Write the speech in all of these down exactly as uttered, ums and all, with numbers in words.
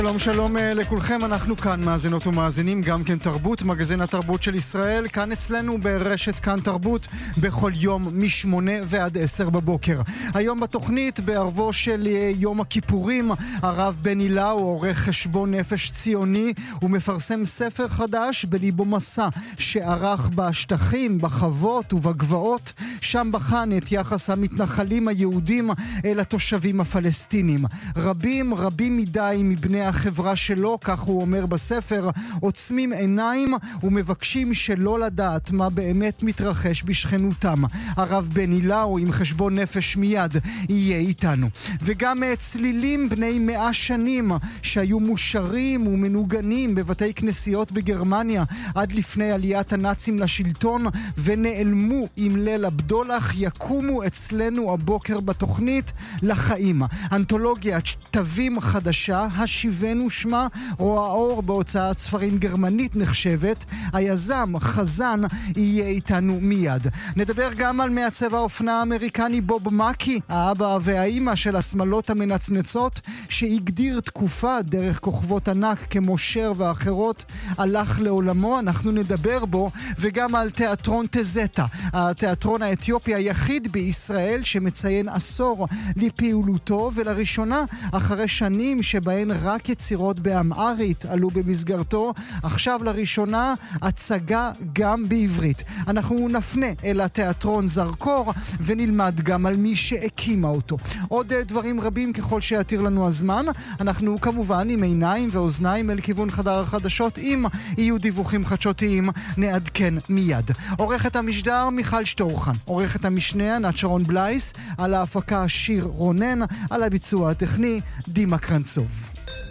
שלום שלום לכולכם, אנחנו כאן מאזינות ומאזינים, גם כן תרבות, מגזין התרבות של ישראל, כאן אצלנו ברשת כאן תרבות, בכל יום משמונה ועד עשר בבוקר. היום בתוכנית, בערבו של יום הכיפורים, הרב בני לאו, עורך חשבון נפש ציוני, ומפרסם ספר חדש בליבו מסע, שערך בשטחים, בחוות ובגבעות, שם בחן את יחס המתנחלים היהודים אל התושבים הפלסטינים. רבים, רבים מדי מבני החברה שלו, כך הוא אומר בספר, עוצמים עיניים ומבקשים שלא לדעת מה באמת מתרחש בשכנותם. הרב בני לאו עם חשבון נפש מיד יהיה איתנו. וגם צלילים בני מאה שנים שהיו מושרים ומנוגנים בבתי כנסיות בגרמניה עד לפני עליית הנאצים לשלטון ונעלמו עם ליל הבדולח, יקומו אצלנו הבוקר בתוכנית לחיים. אנתולוגיית תווים חדשה, השיבנו שמה, רואה אור בהוצאת ספרים גרמנית נחשבת. היזם חזן יהיה איתנו מיד. נדבר גם על מעצב האופנה האמריקני בוב מקי, האבא והאימא של השמלות המנצנצות, שהגדיר תקופה דרך כוכבות ענק כמו שר ואחרות, הלך לעולמו. אנחנו נדבר בו. וגם על תיאטרון תזטה, התיאטרון האתיופי היחיד בישראל שמציין עשור לפעילותו, ולראשונה אחרי שנים שבהן רק יצירות באמהרית עלו במסגרתו, עכשיו לראשונה הצגה גם בעברית. אנחנו נפנה אל התיאטרון זרקור ונלמד גם על מי שהקימה אותו. עוד דברים רבים ככל שיתיר לנו הזמן. אנחנו כמובן עם עיניים ואוזניים אל כיוון חדר החדשות, אם יהיו דיווחים חדשותיים נעדכן מיד. עורכת המשדר מיכל שטורחן, עורכת המשנה ענת שרון בלייס, על ההפקה שיר רונן, על הביצוע הטכני דימה קרנצוב.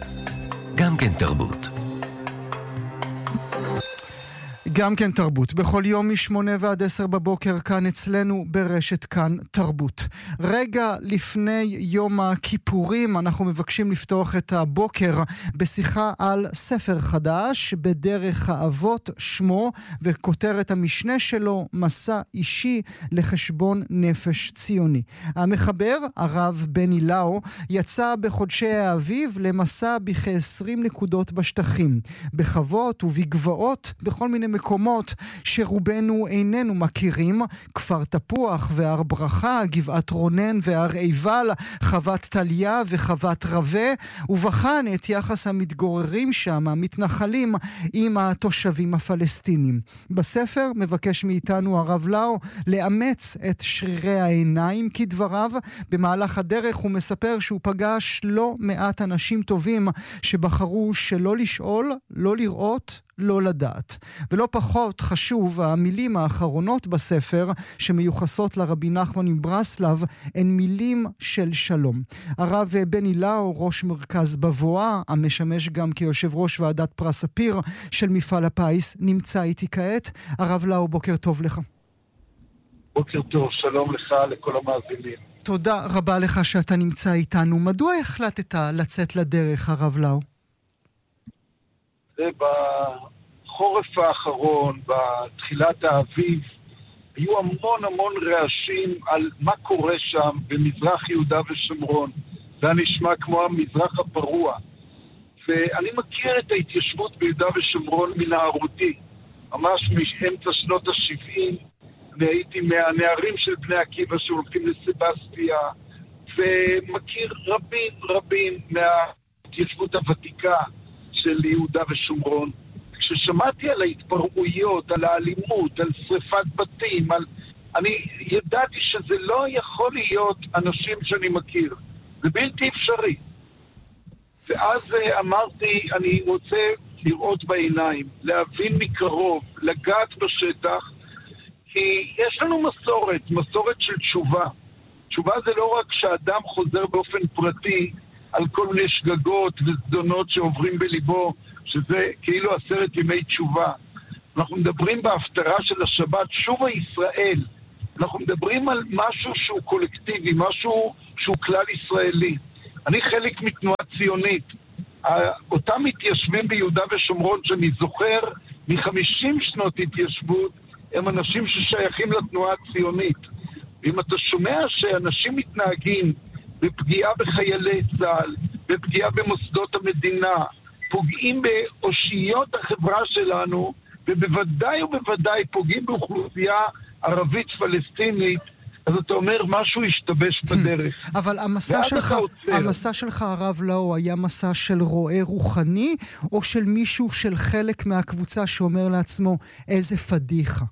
גם כן תרבות. גם כן תרבות, בכל יום משמונה ועד עשר בבוקר כאן אצלנו ברשת כאן תרבות. רגע לפני יום הכיפורים אנחנו מבקשים לפתוח את הבוקר בשיחה על ספר חדש, בדרך האבות שמו, וכותרת המשנה שלו, מסע אישי לחשבון נפש ציוני. המחבר, הרב בני לאו, יצא בחודשי האביב למסע בכ-עשרים נקודות בשטחים, בחוות ובגבעות, בכל מיני מקומות שרובנו איננו מכירים, כפר תפוח והר ברכה, גבעת רונן והר עיבל, חוות טליה וחוות רווה, ובחן את יחס המתגוררים שם, המתנחלים, עם התושבים הפלסטינים. בספר מבקש מאיתנו הרב לאו לאמץ את שרירי העיניים כדבריו. במהלך הדרך הוא מספר שהוא פגש לא מעט אנשים טובים שבחרו שלא לשאול, לא לראות, לא לדעת. ולא פחות חשוב, המילים האחרונות בספר שמיוחסות לרבי נחמן מברסלב הן מילים של שלום. הרב בני לאו, ראש מרכז בבואה, המשמש גם כיושב ראש ועדת פרס ספיר של מפעל הפיס, נמצא איתי כעת. הרב לאו, בוקר טוב לך. בוקר טוב, שלום לך, לכל המאזינים. תודה רבה לך שאתה נמצא איתנו. מדוע החלטת לצאת לדרך, הרב לאו? זה בחורף האחרון, בתחילת האביב, היו המון המון רעשים על מה קורה שם במזרח יהודה ושומרון. זה נשמע כמו המזרח הפרוע. ואני מכיר את ההתיישבות ביהודה ושומרון מנערותי, ממש מאמצע שנות ה-שבעים, והייתי מהנערים של בני עקיבא שהולכים לסבסטיה, ומכיר רבים רבים מההתיישבות הוותיקה של יהודה ושומרון. כששמעתי על ההתפרעויות, על האלימות, על שריפת בתים, על... אני ידעתי שזה לא יכול להיות אנשים שאני מכיר. זה בלתי אפשרי. ואז אמרתי, אני רוצה לראות בעיניים, להבין מקרוב, לגעת בשטח, כי יש לנו מסורת, מסורת של תשובה. תשובה זה לא רק שהאדם חוזר באופן פרטי על כל מיני שגגות וזדונות שעוברים בליבו, שזה כאילו עשרת ימי תשובה. אנחנו מדברים בהפטרה של השבת, שובה ישראל. אנחנו מדברים על משהו שהוא קולקטיבי, משהו שהוא כלל ישראלי. אני חלק מתנועה ציונית. אותם מתיישבים ביהודה ושומרון שאני זוכר מ-חמישים שנות התיישבות, הם אנשים ששייכים לתנועה הציונית. ואם אתה שומע שאנשים מתנהגים בפגיעה בחיילי צה"ל, בפגיעה במוסדות המדינה, פוגעים באושיות החברה שלנו, ובוודאי ובוודאי פוגעים באוכלוסייה ערבית פלסטינית, אז אתה אומר, משהו השתבש בדרך. אבל המסע שלך, המסע שלך, הרב לאו, היה מסע של רועה רוחני, או של מישהו של חלק מהקבוצה שאומר לעצמו, איזה פדיחה?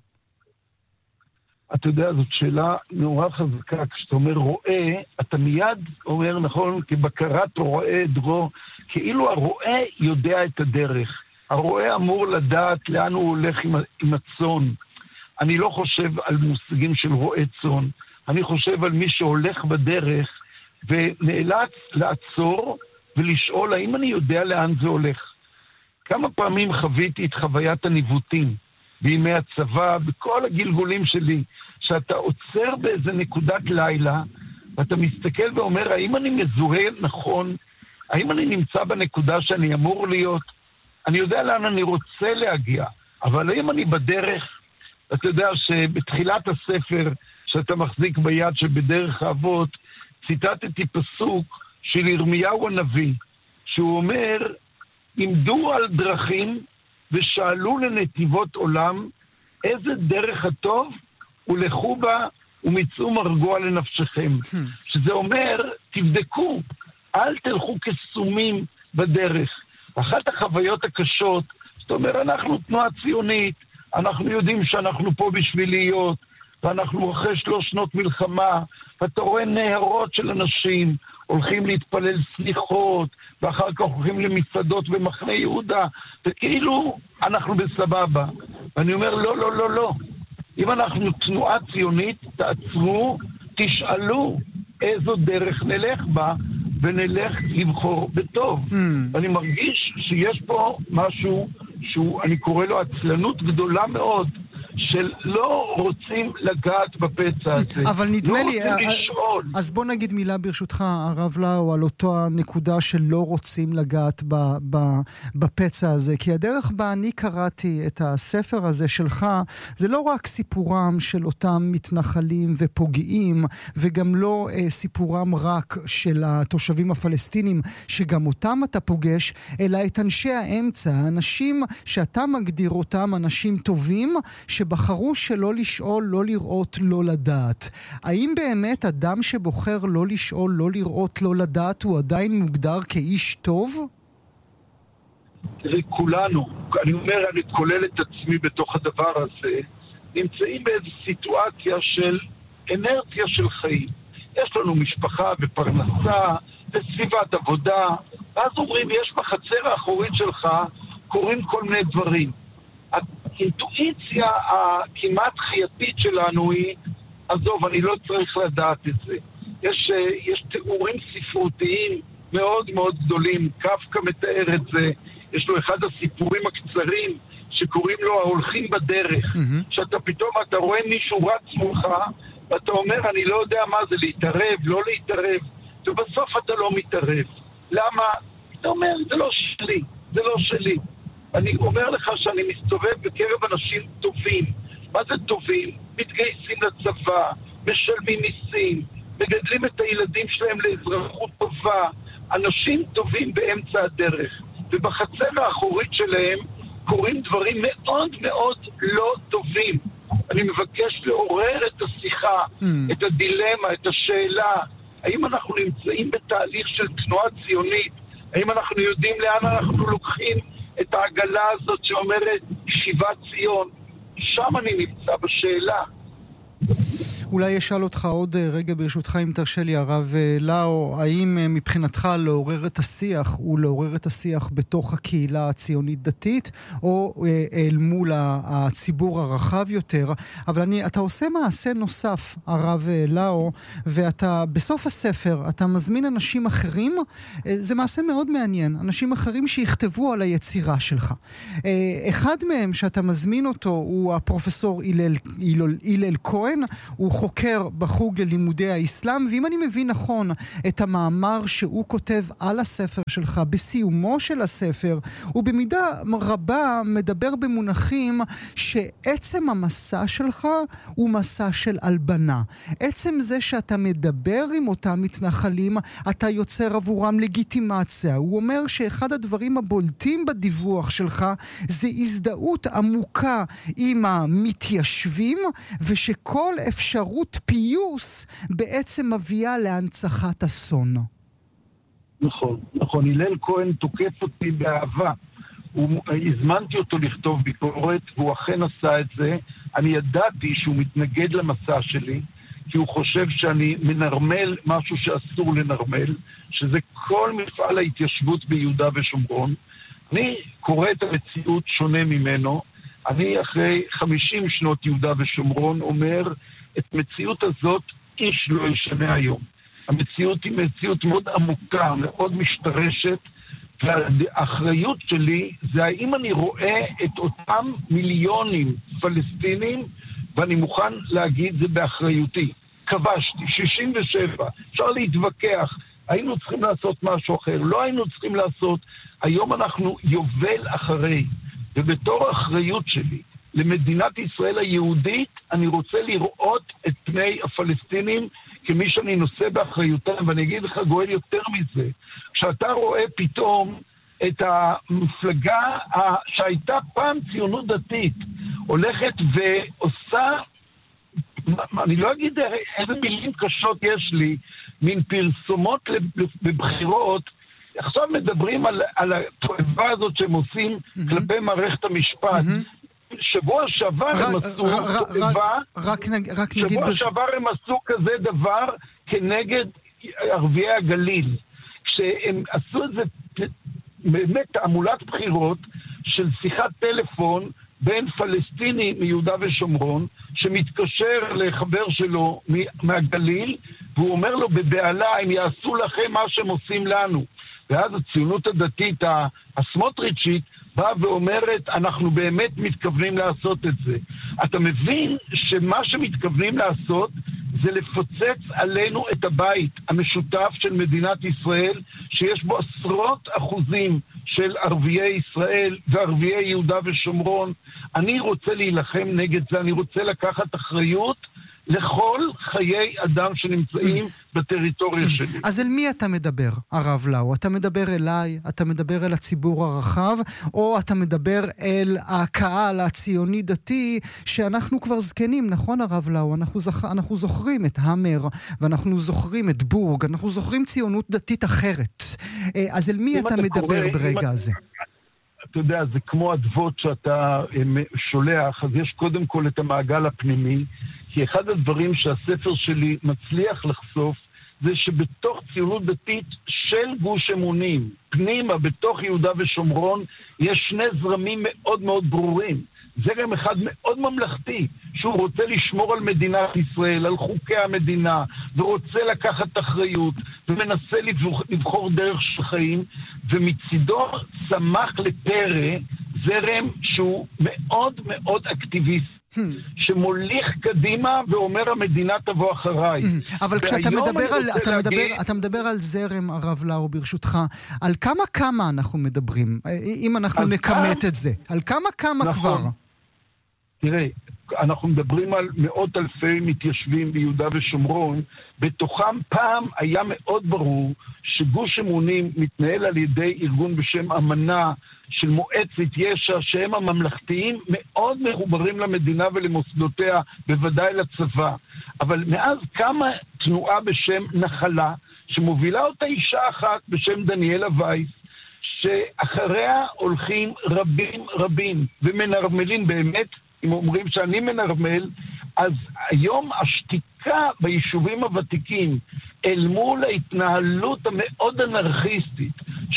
אתה יודע, זאת שאלה נורא חזקה. כשאתה אומר רועה, אתה מיד אומר, נכון, כבקרת רועה דרו, כאילו הרועה יודע את הדרך. הרועה אמור לדעת לאן הוא הולך עם, עם הצאן. אני לא חושב על מושגים של רועה צאן. אני חושב על מי שהולך בדרך ונאלץ לעצור ולשאול האם אני יודע לאן זה הולך. כמה פעמים חוויתי את חוויית הניווטים בימי הצבא, בכל הגלגולים שלי, שאתה עוצר באיזה נקודת לילה, ואתה מסתכל ואומר, האם אני מזוהה נכון? האם אני נמצא בנקודה שאני אמור להיות? אני יודע לאן אני רוצה להגיע, אבל האם אני בדרך? אתה יודע שבתחילת הספר שאתה מחזיק ביד שבדרך האבות, ציטטתי פסוק של ירמיהו הנביא, שהוא אומר, עמדו על דרכים ושאלו לנתיבות עולם, איזה דרך הטוב, ולכו בה ומצאו מרגוע לנפשכם. שזה אומר, תבדקו, אל תלכו כסומים בדרך. אחת החוויות הקשות, זאת אומרת, אנחנו תנועה ציונית, אנחנו יודעים שאנחנו פה בשביל להיות, ואנחנו אחרי שלוש שנות מלחמה, ואתה רואה נהרות של אנשים, הולכים להתפלל סליחות, ואחר כך הולכים למסעדות במחנה יהודה, וכאילו אנחנו בסבבה. ואני אומר, לא, לא, לא, לא. אם אנחנו תנועה ציונית, תעצרו, תשאלו איזו דרך נלך בה, ונלך לבחור בטוב. Mm. ואני מרגיש שיש פה משהו שהוא, אני קורא לו עצלנות גדולה מאוד, של לא רוצים לגעת בפצע הזה. אבל נדמה לא לי, רוצים לשאול. אז בוא נגיד מילה ברשותך, הרב לאו, על אותו הנקודה שלא רוצים לגעת ב, ב, בפצע הזה, כי הדרך בה אני קראתי את הספר הזה שלך, זה לא רק סיפורם של אותם מתנחלים ופוגעים, וגם לא אה, סיפורם רק של התושבים הפלסטינים, שגם אותם אתה פוגש, אלא את אנשי האמצע, האנשים שאתה מגדיר אותם, אנשים טובים, שבחרו שלא לשאול, לא לראות, לא לדעת. האם באמת אדם שבוחר לא לשאול, לא לראות, לא לדעת, הוא עדיין מוגדר כאיש טוב? תראי, כולנו, אני אומר, אני כולל את עצמי בתוך הדבר הזה, נמצאים באיזו סיטואציה של אנרציה של חיים. יש לנו משפחה ופרנסה וסביבת עבודה, ואז אומרים, יש בחצר האחורית שלך, קוראים כל מיני דברים. האינטואיציה הכמעט חייתית שלנו היא, עזוב, אני לא צריך לדעת את זה. יש, יש תיאורים ספרותיים מאוד מאוד גדולים, קפקא מתאר את זה, יש לו אחד הסיפורים הקצרים שקוראים לו ההולכים בדרך, mm-hmm. שאתה פתאום אתה רואה מישהו רץ מולך, ואתה אומר, אני לא יודע מה זה, להתערב, לא להתערב, ובסוף אתה לא מתערב. למה? אתה אומר, זה לא שלי, זה לא שלי. אני אומר לך שאני מסתובב בקרב אנשים טובים. מה זה טובים? מתגייסים לצבא, משלמים מיסים, מגדלים את הילדים שלהם לאזרחות טובה. אנשים טובים באמצע הדרך. ובחצר האחורית שלהם קורים דברים מאוד מאוד לא טובים. אני מבקש לעורר את השיחה, mm. את הדילמה, את השאלה. האם אנחנו נמצאים בתהליך של תנועה ציונית? האם אנחנו יודעים לאן אנחנו לוקחים את העגלה הזאת שאומרת שיבת ציון? שם אני נמצא בשאלה. אולי אשאל אותך עוד רגע ברשותך, אם תרשה לי, הרב לאו, האם מבחינתך לעורר את השיח הוא לעורר את השיח בתוך הקהילה הציונית דתית, או אל מול הציבור הרחב יותר? אבל אני, אתה עושה מעשה נוסף, הרב לאו, ואתה בסוף הספר, אתה מזמין אנשים אחרים, זה מעשה מאוד מעניין, אנשים אחרים שיכתבו על היצירה שלך. אחד מהם שאתה מזמין אותו הוא הפרופסור הלל, הלל, הלל כהן, כהן, הוא חוקר בחוג ללימודי האסלאם, ואם אני מבין נכון את המאמר שהוא כותב על הספר שלך, בסיומו של הספר, הוא במידה רבה מדבר במונחים שעצם המסע שלך הוא מסע של אלבנה. עצם זה שאתה מדבר עם אותם מתנחלים, אתה יוצר עבורם לגיטימציה. הוא אומר שאחד הדברים הבולטים בדיווח שלך זה הזדהות עמוקה עם המתיישבים, ושכל אפשרות פיוס בעצם מביאה להנצחת אסון. נכון, נכון. הלל כהן תוקף אותי באהבה. הוא, הזמנתי אותו לכתוב ביקורת, והוא אכן עשה את זה. אני ידעתי שהוא מתנגד למסע שלי, כי הוא חושב שאני מנרמל משהו שאסור לנרמל, שזה כל מפעל ההתיישבות ביהודה ושומרון. אני קורא את המציאות שונה ממנו. אני אחרי חמישים שנות יהודה ושומרון אומר, את מציאות הזאת איש לא ישנה היום. המציאות היא מציאות מאוד עמוקה, מאוד משתרשת, והאחריות שלי זה האם אני רואה את אותם מיליונים פלסטינים, ואני מוכן להגיד זה באחריותי. כבשתי, שישים ושבע, אפשר להתווכח, היינו צריכים לעשות משהו אחר, לא היינו צריכים לעשות, היום אנחנו יובל אחרי, ובתור האחריות שלי למדינת ישראל היהודית, אני רוצה לראות את פני הפלסטינים כמי שאני נושא באחריותם, ואני אגיד לך גואל יותר מזה, כשאתה רואה פתאום את המפלגה שהייתה פעם ציונות דתית, הולכת ועושה, אני לא אגיד איזה מילים קשות יש לי, מין פרסומות בבחירות, עכשיו מדברים על, על התועבה הזאת שהם עושים mm-hmm. כלפי מערכת המשפט. Mm-hmm. שבוע שעבר הם עשו תועבה, שבוע שעבר הם עשו כזה דבר כנגד ערביי הגליל. כשהם עשו את זה באמת תעמולת בחירות של שיחת טלפון בין פלסטיני מיהודה ושומרון, שמתקשר לחבר שלו מהגליל, והוא אומר לו בבעלה, הם יעשו לכם מה שהם עושים לנו. ואז הציונות הדתית, הסמוטריצ'ית, באה ואומרת, אנחנו באמת מתכוונים לעשות את זה. אתה מבין שמה שמתכוונים לעשות, זה לפוצץ עלינו את הבית המשותף של מדינת ישראל, שיש בו עשרות אחוזים של ערביי ישראל וערביי יהודה ושומרון. אני רוצה להילחם נגד זה, אני רוצה לקחת אחריות לכל חיי אדם שנמצאים בטריטוריה שלי. אז אל מי אתה מדבר, הרב לאו? אתה מדבר אליי, אתה מדבר אל הציבור הרחב, או אתה מדבר אל הקהל הציוני דתי, שאנחנו כבר זקנים, נכון הרב לאו? אנחנו, זכ... אנחנו זוכרים את המר, ואנחנו זוכרים את בורג, אנחנו זוכרים ציונות דתית אחרת. אז אל מי אתה, אתה מדבר קורא, ברגע אתה... הזה? אתה יודע, זה כמו הדבות שאתה שולח, אז יש קודם כל את המעגל הפנימי, כי אחד הדברים שהספר שלי מצליח לחשוף, זה שבתוך ציונות דתית של גוש אמונים, פנימה, בתוך יהודה ושומרון, יש שני זרמים מאוד מאוד ברורים. זרם אחד מאוד ממלכתי, שהוא רוצה לשמור על מדינת ישראל, על חוקי המדינה, ורוצה לקחת אחריות, ומנסה לבחור, לבחור דרך של חיים, ומצידו צמח לפרא זרם שהוא מאוד מאוד אקטיביסט, שמוליך קדימה ואומר המדינה תבוא אחריי. אבל כשאתה מדבר על, אתה מדבר, אתה מדבר על זרם, הרב לאו, ברשותך, על כמה כמה אנחנו מדברים, אם אנחנו נכמת את זה, על כמה כמה כבר? תראה, אנחנו מדברים על מאות אלפי מתיישבים ביהודה ושומרון, בתוכם פעם היה מאוד ברור שגוש אמונים מתנהל על ידי ארגון בשם אמנה של מועצת יש"ע, שהם הממלכתיים מאוד מחוברים למדינה ולמוסדותיה, בוודאי לצבא. אבל מאז קמה תנועה בשם נחלה, שמובילה אותה אישה אחת בשם דניאלה וייס, שאחריה הולכים רבים רבים ומנרמלים באמת. אם אומרים שאני מנרמל, אז היום השתיקה ביישובים הוותיקים אל מול ההתנהלות המאוד אנרכיסטית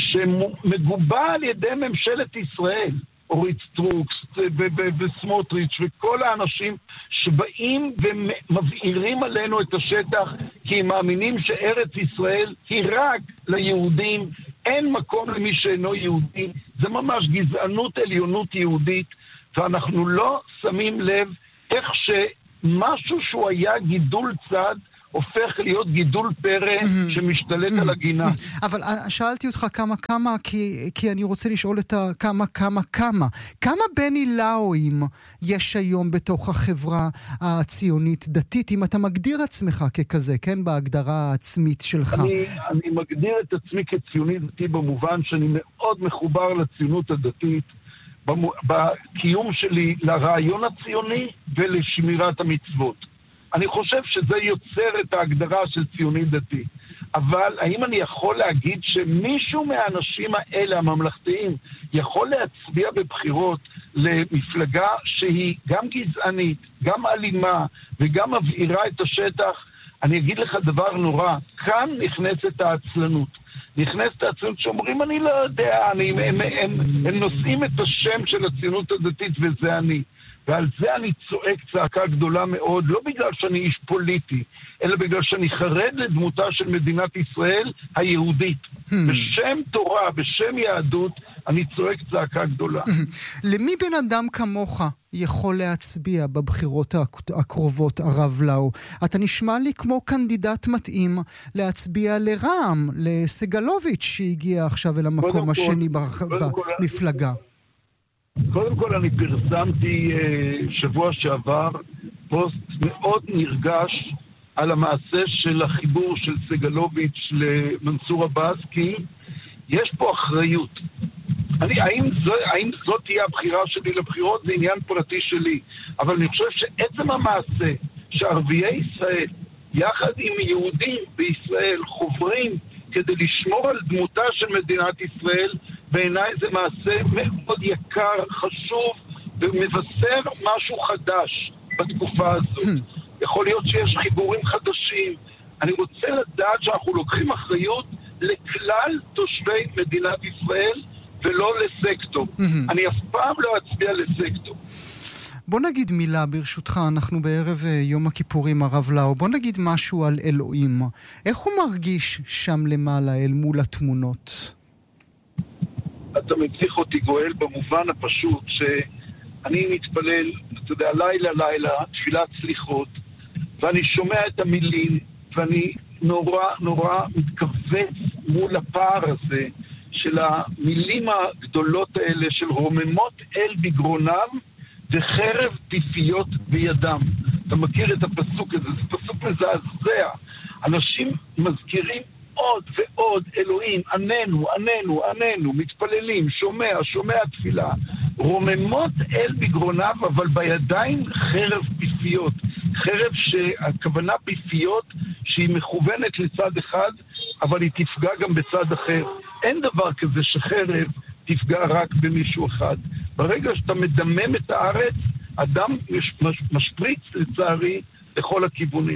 שמגובה על ידי ממשלת ישראל, אורית סטרוק וסמוטריץ' וכל האנשים שבאים ומבעירים עלינו את השטח, כי הם מאמינים שארץ ישראל היא רק ליהודים, אין מקום למי שאינו יהודי. זה ממש גזענות, עליונות יהודית, ואנחנו לא שמים לב איך משהו שהוא היה גידול צד, הופך להיות גידול פרא שמשתלט על הגינה. אבל שאלתי אותך כמה כמה, כי, כי אני רוצה לשאול את כמה כמה כמה. כמה בני לאוים יש היום בתוך החברה הציונית דתית, אם אתה מגדיר עצמך ככזה, כן? בהגדרה העצמית שלך. אני, אני מגדיר את עצמי כציוני דתי במובן שאני מאוד מחובר לציונות הדתית, בקיום שלי לרעיון הציוני ולשמירת המצוות. אני חושב שזה יוצר את ההגדרה של ציוני דתי. אבל האם אני יכול להגיד שמישהו מהאנשים האלה, הממלכתיים, יכול להצביע בבחירות למפלגה שהיא גם גזענית, גם אלימה וגם מבעירה את השטח? אני אגיד לך דבר נורא, כאן נכנסת העצלנות. נכנסת העצלנות שאומרים, אני לא יודע, אני, הם, הם, הם, הם נושאים את השם של הציונות הדתית וזה אני. ועל זה אני צועק צעקה גדולה מאוד, לא בגלל שאני איש פוליטי, אלא בגלל שאני חרד לדמותה של מדינת ישראל היהודית. בשם תורה, בשם יהדות, אני צועק צעקה גדולה. למי בן אדם כמוך יכול להצביע בבחירות הקרובות, הרב לאו? אתה נשמע לי כמו קנדידט מתאים להצביע לרע"מ, לסגלוביץ' שהגיע עכשיו אל המקום השני במפלגה. קודם כל אני פרסמתי uh, שבוע שעבר פוסט מאוד נרגש על המעשה של החיבור של סגלוביץ' למנסור עבאס, כי יש פה אחריות. אני, האם, זו, האם זאת תהיה הבחירה שלי לבחירות? זה עניין פרטי שלי. אבל אני חושב שעצם המעשה שערביי ישראל יחד עם יהודים בישראל חוברים כדי לשמור על דמותה של מדינת ישראל, בעיניי זה מעשה מאוד יקר, חשוב, ומבשר משהו חדש בתקופה הזאת. יכול להיות שיש חיבורים חדשים. אני רוצה לדעת שאנחנו לוקחים אחריות לכלל תושבי מדינת ישראל, ולא לסקטור. אני אף פעם לא אצביע לסקטור. בוא נגיד מילה ברשותך, אנחנו בערב יום הכיפורים, הרב לאו. בוא נגיד משהו על אלוהים. איך הוא מרגיש שם למעלה אל מול התמונות? אתה מציח אותי גואל במובן הפשוט שאני מתפלל, אתה יודע, לילה לילה, תפילת סליחות, ואני שומע את המילים, ואני נורא נורא מתכווץ מול הפער הזה של המילים הגדולות האלה של רוממות אל בגרונם וחרב פיפיות בידם. אתה מכיר את הפסוק הזה, זה פסוק מזעזע. אנשים מזכירים עוד ועוד אלוהים, עננו, עננו, עננו, מתפללים, שומע, שומע תפילה. רוממות אל בגרונם, אבל בידיים חרב פיפיות. חרב שהכוונה פיפיות שהיא מכוונת לצד אחד, אבל היא תפגע גם בצד אחר. אין דבר כזה שחרב תפגע רק במישהו אחד. ברגע שאתה מדמם את הארץ, אדם משפריץ לצערי לכל הכיוונים.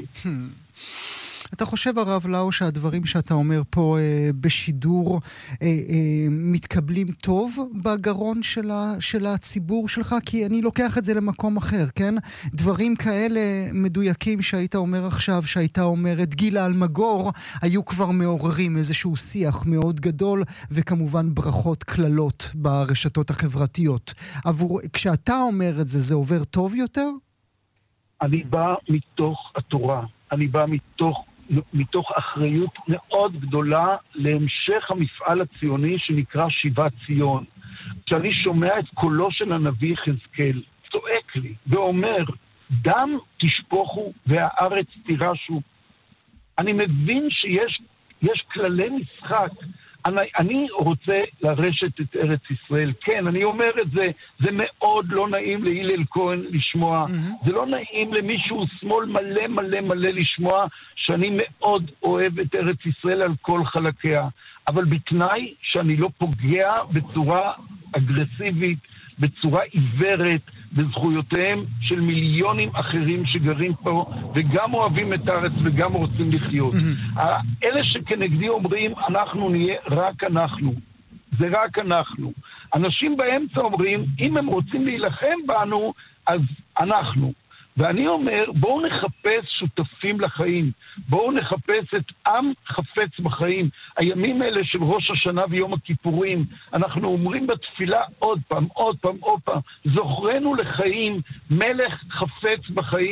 אתה חושב, הרב לאו, שהדברים שאתה אומר פה אה, בשידור אה, אה, מתקבלים טוב בגרון של, ה, של הציבור שלך? כי אני לוקח את זה למקום אחר, כן? דברים כאלה מדויקים שהיית אומר עכשיו, שהיית אומרת גילה אלמגור, היו כבר מעוררים איזשהו שיח מאוד גדול, וכמובן ברכות כללות ברשתות החברתיות. עבור, כשאתה אומר את זה, זה עובר טוב יותר? אני בא מתוך התורה, אני בא מתוך מתוך אחריות מאוד גדולה להמשך המפעל הציוני שנקרא שיבת ציון. כשאני שומע את קולו של הנביא חזקאל, צועק לי ואומר, דם תשפוכו והארץ תירשו. אני מבין שיש יש כללי משחק. אני, אני רוצה לרשת את ארץ ישראל. כן, אני אומר את זה, זה מאוד לא נעים להילל כהן לשמוע. Mm-hmm. זה לא נעים למישהו שמאל מלא מלא מלא לשמוע שאני מאוד אוהב את ארץ ישראל על כל חלקיה. אבל בתנאי שאני לא פוגע בצורה אגרסיבית, בצורה עיוורת, בזכויותיהם של מיליונים אחרים שגרים פה וגם אוהבים את הארץ וגם רוצים לחיות. Mm-hmm. אלה שכנגדי אומרים אנחנו נהיה רק אנחנו, זה רק אנחנו. אנשים באמצע אומרים אם הם רוצים להילחם בנו אז אנחנו. ואני אומר בואו נחפש שותפים לחיים, בואו נחפש את עם חפץ בחיים. הימים האלה של ראש השנה ויום הכיפורים, אנחנו אומרים בתפילה עוד פעם, עוד פעם, עוד פעם, זוכרנו לחיים, מלך חפץ בחיים.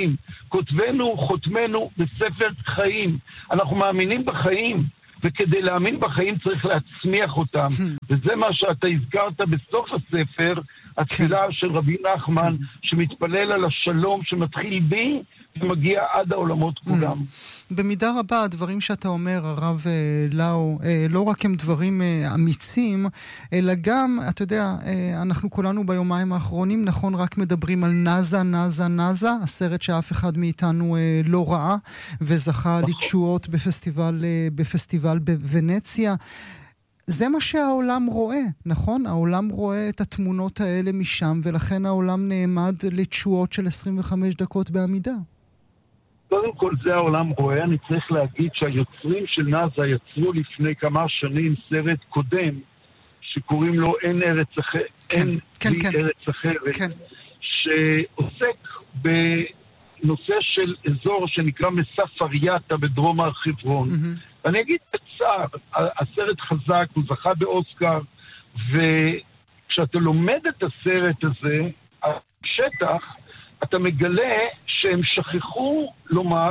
כותבנו, חותמנו בספר חיים. אנחנו מאמינים בחיים, וכדי להאמין בחיים צריך להצמיח אותם. וזה מה שאתה הזכרת בסוף הספר, התפילה של רבי נחמן, שמתפלל על השלום שמתחיל בי, ומגיע עד העולמות כולם. במידה רבה, הדברים שאתה אומר, הרב לאו, לא רק הם דברים אמיצים, אלא גם, אתה יודע, אנחנו כולנו ביומיים האחרונים, נכון, רק מדברים על נזה, נזה, נזה, הסרט שאף אחד מאיתנו לא ראה, וזכה לתשואות בפסטיבל, בפסטיבל בוונציה. זה מה שהעולם רואה, נכון? העולם רואה את התמונות האלה משם, ולכן העולם נעמד לתשואות של עשרים וחמש דקות בעמידה. קודם כל זה העולם רואה. אני צריך להגיד שהיוצרים של נזה יצרו לפני כמה שנים סרט קודם, שקוראים לו אין ארץ אחרת, כן, אין כן, לי כן. ארץ אחרת, כן. שעוסק בנושא של אזור שנקרא מסף אריאטה בדרום הר חברון. Mm-hmm. אני אגיד בצער, הסרט חזק, הוא זכה באוסקר, וכשאתה לומד את הסרט הזה, השטח, אתה מגלה שהם שכחו לומר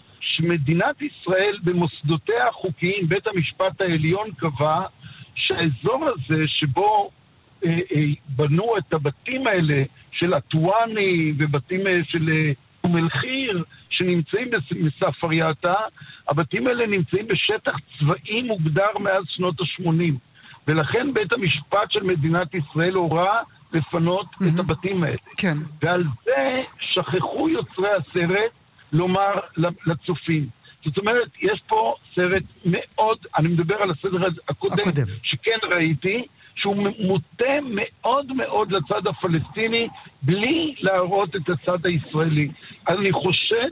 שמדינת ישראל במוסדותיה החוקיים, בית המשפט העליון קבע שהאזור הזה שבו אה, אה, בנו את הבתים האלה של הטואני ובתים של אום אל-חיר שנמצאים בסף אריאטה, הבתים האלה נמצאים בשטח צבאי מוגדר מאז שנות ה-שמונים, ולכן בית המשפט של מדינת ישראל הורה לפנות mm-hmm. את הבתים האלה. כן. ועל זה שכחו יוצרי הסרט לומר לצופים. זאת אומרת, יש פה סרט מאוד, אני מדבר על הסרט הקודם, הקודם. שכן ראיתי, שהוא מוטה מאוד מאוד לצד הפלסטיני, בלי להראות את הצד הישראלי. אני חושד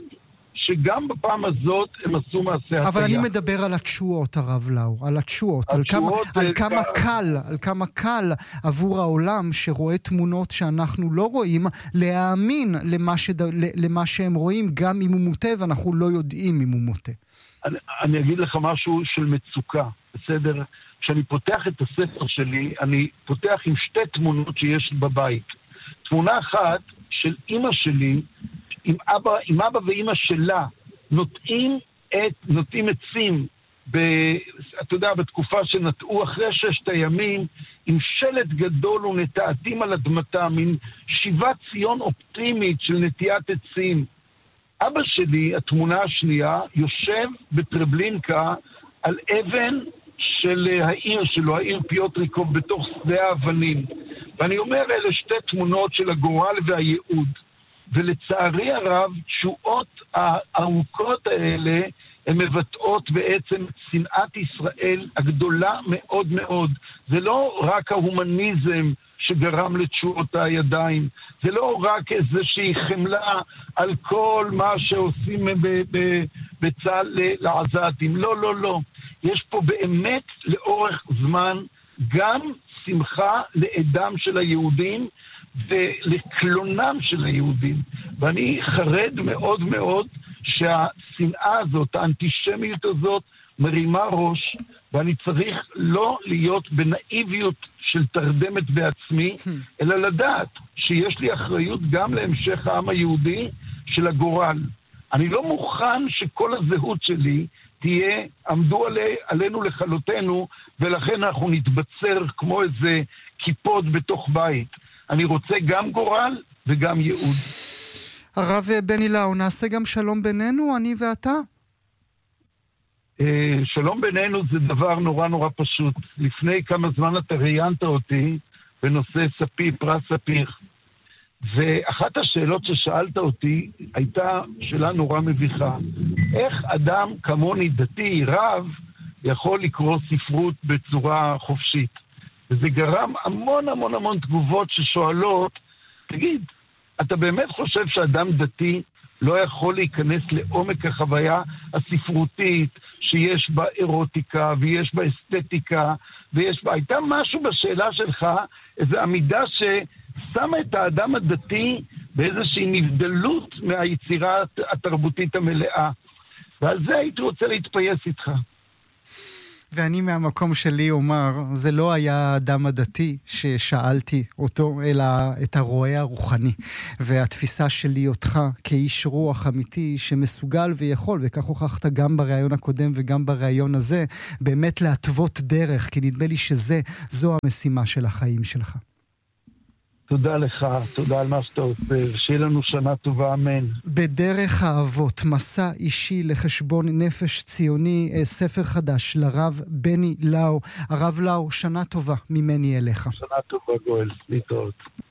שגם בפעם הזאת הם עשו מעשה הטעיה. אבל אני מדבר על התשואות, הרב לאו, על התשואות, על כמה, על כמה קל, על כמה קל עבור העולם שרואה תמונות שאנחנו לא רואים, להאמין למה, שד... למה שהם רואים, גם אם הוא מוטה, ואנחנו לא יודעים אם הוא מוטה. אני, אני אגיד לך משהו של מצוקה, בסדר? כשאני פותח את הספר שלי, אני פותח עם שתי תמונות שיש בבית. תמונה אחת של אמא שלי, עם אבא, עם אבא ואמא שלה, נוטעים את, נוטעים עצים, ב, אתה יודע, בתקופה שנטעו אחרי ששת הימים, עם שלט גדול ונטעתים על אדמתה, מין שיבת ציון אופטימית של נטיית עצים. אבא שלי, התמונה השנייה, יושב בטרבלינקה על אבן של העיר שלו, העיר פיוטריקוב, בתוך שדה האבנים. ואני אומר, אלה שתי תמונות של הגורל והייעוד. ולצערי הרב, תשואות הארוכות האלה, הן מבטאות בעצם שנאת ישראל הגדולה מאוד מאוד. זה לא רק ההומניזם שגרם לתשואות הידיים, זה לא רק איזושהי חמלה על כל מה שעושים בצה"ל לעזתים. לא, לא, לא. יש פה באמת לאורך זמן גם שמחה לעדם של היהודים, ולקלונם של היהודים. ואני חרד מאוד מאוד שהשנאה הזאת, האנטישמיות הזאת, מרימה ראש, ואני צריך לא להיות בנאיביות של תרדמת בעצמי, אלא לדעת שיש לי אחריות גם להמשך העם היהודי של הגורל. אני לא מוכן שכל הזהות שלי תהיה, עמדו עלי, עלינו לכלותנו, ולכן אנחנו נתבצר כמו איזה כיפות בתוך בית. אני רוצה גם גורל וגם ייעוד. הרב בני לאו, נעשה גם שלום בינינו, אני ואתה? שלום בינינו זה דבר נורא נורא פשוט. לפני כמה זמן אתה ראיינת אותי בנושא ספיר, פרס ספיר. ואחת השאלות ששאלת אותי הייתה שאלה נורא מביכה. איך אדם כמוני דתי, רב, יכול לקרוא ספרות בצורה חופשית? וזה גרם המון המון המון תגובות ששואלות, תגיד, אתה באמת חושב שאדם דתי לא יכול להיכנס לעומק החוויה הספרותית שיש בה אירוטיקה ויש בה אסתטיקה ויש בה, הייתה משהו בשאלה שלך, איזו עמידה ששמה את האדם הדתי באיזושהי נבדלות מהיצירה התרבותית המלאה. ועל זה הייתי רוצה להתפייס איתך. ואני מהמקום שלי אומר, זה לא היה האדם הדתי ששאלתי אותו, אלא את הרועה הרוחני. והתפיסה שלי אותך כאיש רוח אמיתי שמסוגל ויכול, וכך הוכחת גם בראיון הקודם וגם בראיון הזה, באמת להתוות דרך, כי נדמה לי שזה, זו המשימה של החיים שלך. תודה לך, תודה על מה שאתה עושה, ושיהיה לנו שנה טובה, אמן. בדרך האבות, מסע אישי לחשבון נפש ציוני, ספר חדש לרב בני לאו. הרב לאו, שנה טובה ממני אליך. שנה טובה גואל, להתראות.